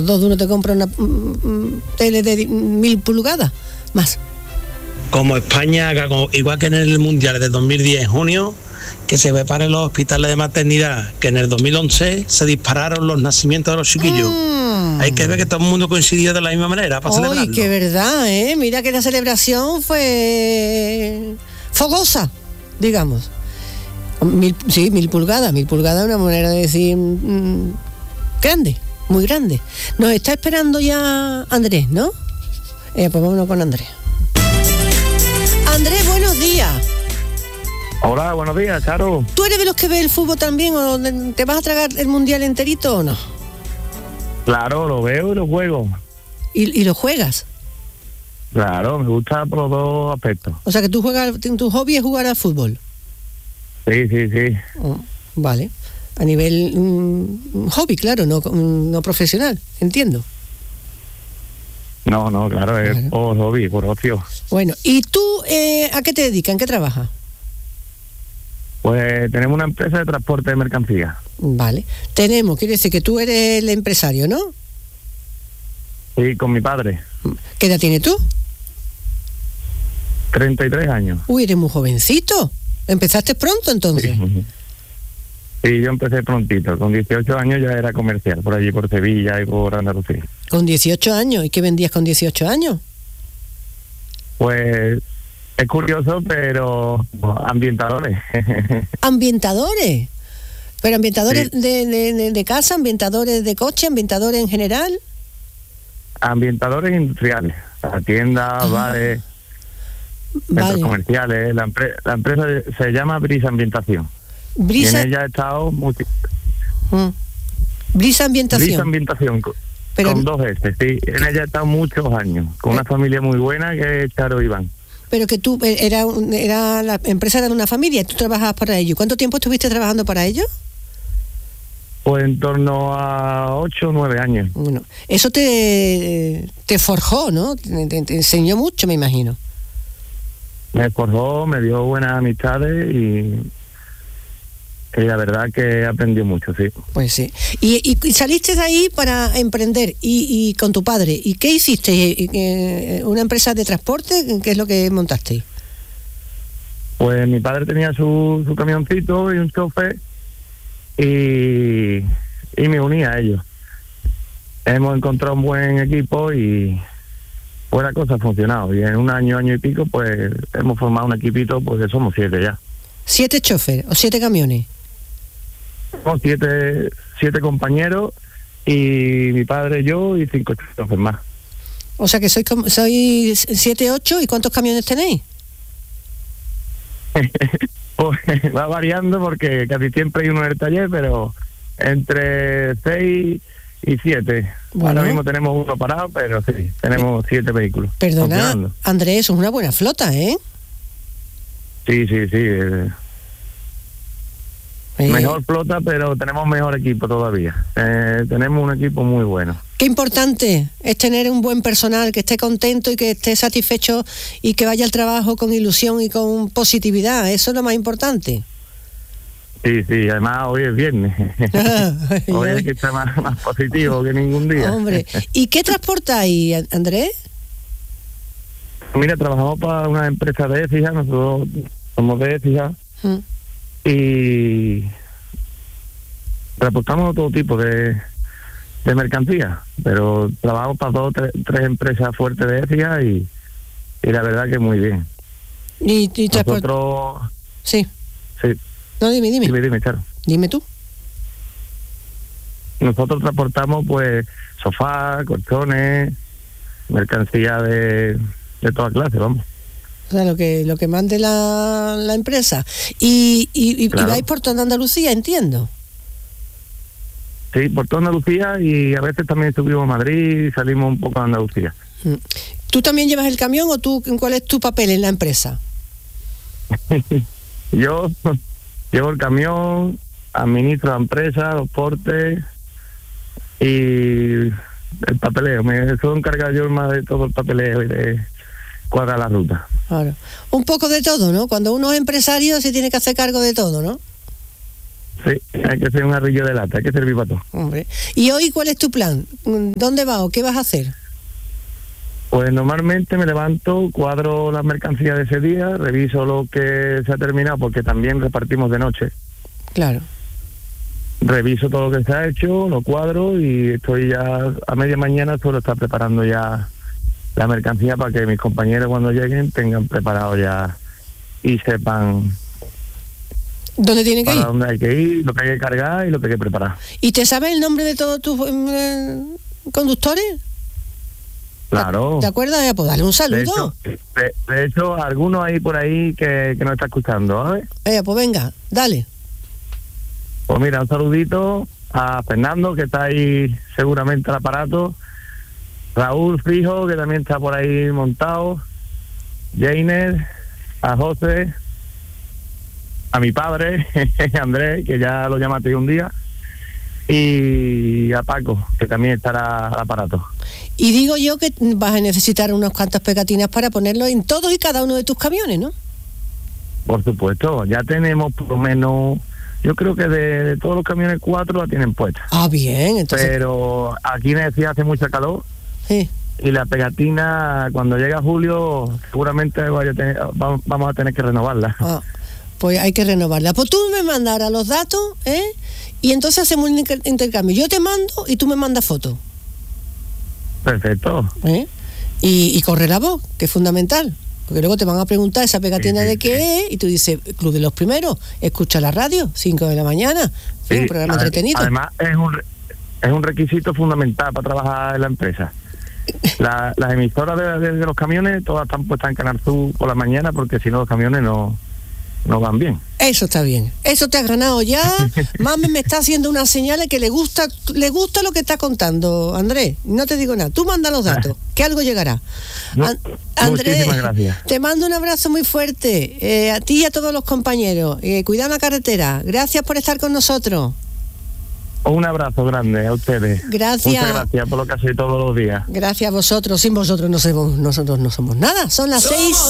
Dos de uno te compra una tele de 1000 pulgadas, más. Como España haga, igual que en el Mundial de 2010 en junio, que se preparen los hospitales de maternidad, que en el 2011 se dispararon los nacimientos de los chiquillos. Hay que ver que todo el mundo coincidió de la misma manera para celebrarlo. ¡Ay, qué verdad, eh! Mira que la celebración fue fogosa, digamos. 1000 pulgadas. 1000 pulgadas es una manera de decir grande, muy grande. Nos está esperando ya Andrés, ¿no? Pues vámonos con Andrés. Andrés, buenos días. Hola, buenos días, Charo. ¿Tú eres de los que ve el fútbol también o te vas a tragar el mundial enterito o no? Claro, lo veo y lo juego. ¿Y lo juegas? Claro, me gusta por los dos aspectos. O sea que tu hobby es jugar al fútbol. Sí. Oh, vale. A nivel hobby, claro, no profesional, entiendo. No, claro, es Claro. por hobby, por ocio. Bueno, ¿y tú a qué te dedicas? ¿En qué trabajas? Pues tenemos una empresa de transporte de mercancías. Vale. Quiere decir que tú eres el empresario, ¿no? Sí, con mi padre. ¿Qué edad tienes tú? 33 años. Uy, eres muy jovencito. ¿Empezaste pronto entonces? Sí, yo empecé prontito. Con 18 años ya era comercial, por allí, por Sevilla y por Andalucía. Con 18 años. ¿Y qué vendías con 18 años? Pues es curioso, pero ambientadores. ¿Ambientadores? ¿Pero ambientadores Sí. de casa, ambientadores de coche, ambientadores en general? Ambientadores industriales. Tiendas, bares, centros Vale. comerciales. La empresa se llama Brisa Ambientación. Brisa, Y en ella he estado Brisa Ambientación. Brisa Ambientación, Pero- con 2 S, sí. En ella he estado muchos años, con una familia muy buena que es Charo Iván. Pero que tú, la empresa era de una familia y tú trabajabas para ellos. ¿Cuánto tiempo estuviste trabajando para ellos? Pues en torno a 8 o 9 años. Bueno, eso te forjó, ¿no? Te enseñó mucho, me imagino. Me forjó, me dio buenas amistades y la verdad que aprendió mucho, sí. Pues sí. Y saliste de ahí para emprender y con tu padre. ¿Y qué hiciste? ¿Una empresa de transporte? ¿Qué es lo que montaste? Pues mi padre tenía su camioncito y un chofer y me uní a ellos. Hemos encontrado un buen equipo y pues la cosa ha funcionado. Y en un año y pico, pues hemos formado un equipito porque somos 7 ya. 7 choferes o 7 camiones. Somos 7 compañeros y mi padre, yo y 5 choferes más. O sea que sois 7, 8. ¿Y cuántos camiones tenéis? Pues va variando porque casi siempre hay uno en el taller, pero entre 6 y 7. Bueno. Ahora mismo tenemos uno parado, pero sí, tenemos 7 vehículos. Perdona, funcionando. Andrés, eso es una buena flota, ¿eh? Sí. Mejor flota, pero tenemos mejor equipo todavía. Tenemos un equipo muy bueno. Qué importante es tener un buen personal que esté contento y que esté satisfecho y que vaya al trabajo con ilusión y con positividad. Eso es lo más importante. Sí, además hoy es viernes. Hoy hay que estar más positivo que ningún día. Hombre, ¿y qué transportáis, Andrés? Mira, trabajamos para una empresa de Écija, nosotros somos de Écija y transportamos todo tipo de mercancías, pero trabajamos para 2 o 3 empresas fuertes de Écija y la verdad que muy bien. ¿Y Nosotros... Sí. Sí. No, dime. Dime, Charo. Dime tú. Nosotros transportamos pues sofás, colchones, mercancía de toda clase, vamos. O sea, lo que mande la empresa. Y Claro. vais por toda Andalucía, entiendo. Sí, por toda Andalucía y a veces también subimos a Madrid y salimos un poco a Andalucía. ¿Tú también llevas el camión o cuál es tu papel en la empresa? Yo llevo el camión, administro la empresa, los portes y el papeleo. Me suelo encargar yo más de todo el papeleo y de cuadrar la ruta. Claro. Un poco de todo, ¿no? Cuando uno es empresario se tiene que hacer cargo de todo, ¿no? Sí, hay que ser un arrillo de lata, hay que servir para todo. Hombre. ¿Y hoy cuál es tu plan? ¿Dónde vas o qué vas a hacer? Pues normalmente me levanto, cuadro las mercancías de ese día, reviso lo que se ha terminado, porque también repartimos de noche. Claro. Reviso todo lo que se ha hecho, lo cuadro y estoy ya a media mañana, solo estar preparando ya la mercancía para que mis compañeros cuando lleguen tengan preparado ya y sepan ¿Dónde tienen que ir? para dónde hay que ir, lo que hay que cargar y lo que hay que preparar. ¿Y te sabes el nombre de todos tus conductores? Claro. ¿Te acuerdas? Pues dale un saludo. De hecho, algunos hay por ahí que nos está escuchando, ¿sabes? Pues venga, dale. Pues mira, un saludito a Fernando, que está ahí seguramente al aparato, Raúl Fijo, que también está por ahí montado, Jainer, a José, a mi padre, Andrés, que ya lo llamaste un día, y a Paco, que también estará al aparato. Y digo yo que vas a necesitar unas cuantas pegatinas para ponerlo en todos y cada uno de tus camiones, ¿no? Por supuesto, ya tenemos por lo menos, yo creo que de todos los camiones 4 la tienen puesta. Ah, bien, entonces. Pero aquí en Algeciras hace mucho calor. Sí. Y la pegatina, cuando llega julio, seguramente vamos a tener que renovarla. Pues hay que renovarla. Pues tú me mandas ahora los datos, y entonces hacemos un intercambio. Yo te mando y tú me mandas fotos. Perfecto. Y corre la voz, que es fundamental. Porque luego te van a preguntar esa pegatina de qué es, y tú dices, Club de los Primeros, escucha la radio, 5 de la mañana, un programa entretenido. Además, es un requisito fundamental para trabajar en la empresa. Las emisoras de los camiones todas están puestas en Canal Sur por la mañana, porque si no los camiones no van bien. Eso está bien, eso te has ganado ya. Mami me está haciendo unas señales que le gusta lo que está contando, Andrés. No te digo nada, tú manda los datos, que algo llegará. Andrés, muchísimas gracias. Te mando un abrazo muy fuerte, a ti y a todos los compañeros. Cuidado la carretera, gracias por estar con nosotros. Un abrazo grande a ustedes. Gracias. Muchas gracias por lo que hacéis todos los días. Gracias a vosotros. Sin vosotros nosotros no somos nada. Son las 6.